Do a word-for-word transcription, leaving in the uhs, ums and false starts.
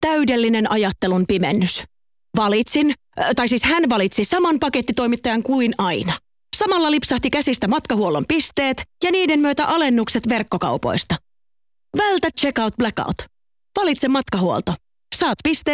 Täydellinen ajattelun pimennys. Valitsin, tai siis hän valitsi saman pakettitoimittajan kuin aina. Samalla lipsahti käsistä matkahuollon pisteet ja niiden myötä alennukset verkkokaupoista. Vältä checkout blackout. Valitse matkahuolto. Saat pisteet